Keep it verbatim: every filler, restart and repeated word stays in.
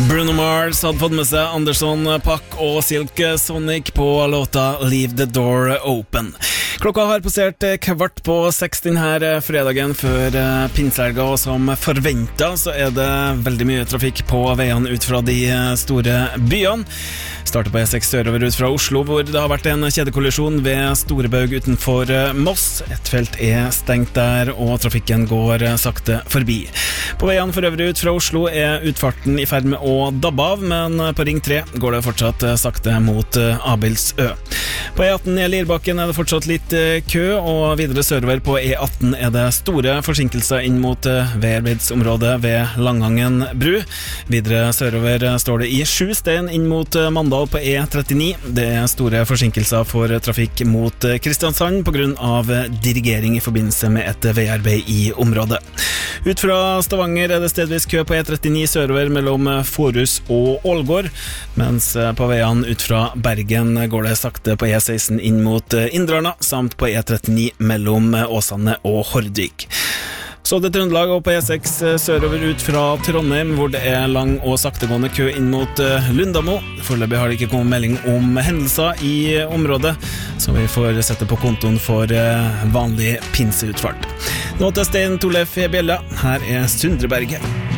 Bruno Mars hadde fått med seg Anderson Paak og Silk Sonic på låta Leave the Door Open. Klokka har passert kvart på seks denne fredagen før pinsehelga, og som forventet så er det veldig mye trafikk på veiene ut fra de store byene. Starter på E seks sørover ut fra Oslo, hvor det har vært en kjedekollisjon ved Storebaug utenfor Moss. Et felt er stengt der, og trafikken går sakte forbi. På veiene for øvrig ut fra Oslo er utfarten i ferd med å dabbe av, men på Ring tre går det fortsatt sakte mot Abildsø. På E atten i Lierbakken er det fortsatt litt kø, og videre sørover på E atten er det store forsinkelser inn mot veiarbeidsområdet ved Langangen bru. Videre sørover står det i sju stein inn mot Mandal på E trettini. Det er store forsinkelser for trafikk mot Kristiansand på grunn av dirigering i forbindelse med et veiarbeid i området. Ut fra Stavanger er det stedvis kø på E trettini sørover mellom Forus og Ålgård, mens på veiene ut fra Bergen går det sakte på E seksten inn mot Indrana, samt på E trettini mellom Åsane og Hordvik. Så det Trøndelag og på E seks sørover ut fra Trondheim, hvor det er lang og saktegående kø inn mot Lundamo. Foreløpig har det ikke kommet melding om hendelser i området, så vi får sette på kontoen for vanlig pinseutfart. Nå til Stein Torleif Bjella, her er Sundreberget.